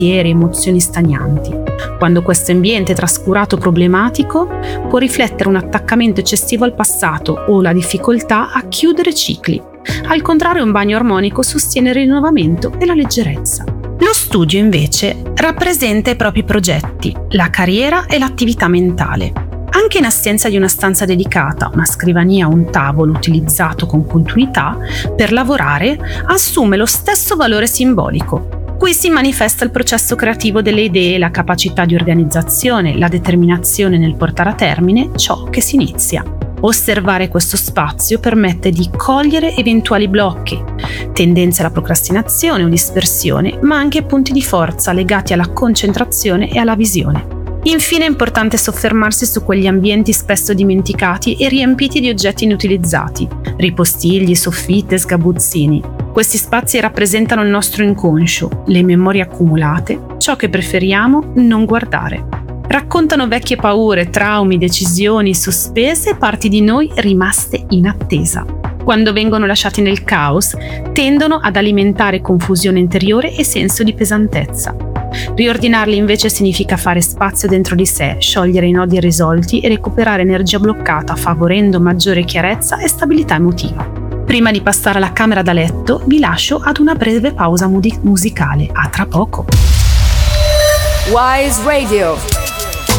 pensieri, emozioni stagnanti. Quando questo ambiente è trascurato o problematico, può riflettere un attaccamento eccessivo al passato o la difficoltà a chiudere cicli. Al contrario, un bagno armonico sostiene il rinnovamento e la leggerezza. Lo studio, invece, rappresenta i propri progetti, la carriera e l'attività mentale. Anche in assenza di una stanza dedicata, una scrivania o un tavolo utilizzato con continuità per lavorare assume lo stesso valore simbolico. Qui si manifesta il processo creativo delle idee, la capacità di organizzazione, la determinazione nel portare a termine ciò che si inizia. Osservare questo spazio permette di cogliere eventuali blocchi, tendenze alla procrastinazione o dispersione, ma anche punti di forza legati alla concentrazione e alla visione. Infine è importante soffermarsi su quegli ambienti spesso dimenticati e riempiti di oggetti inutilizzati, ripostigli, soffitte, sgabuzzini. Questi spazi rappresentano il nostro inconscio, le memorie accumulate, ciò che preferiamo non guardare. Raccontano vecchie paure, traumi, decisioni sospese e parti di noi rimaste in attesa. Quando vengono lasciati nel caos, tendono ad alimentare confusione interiore e senso di pesantezza. Riordinarli invece significa fare spazio dentro di sé, sciogliere i nodi irrisolti e recuperare energia bloccata, favorendo maggiore chiarezza e stabilità emotiva. Prima di passare alla camera da letto, vi lascio ad una breve pausa musicale. A tra poco. Wise Radio.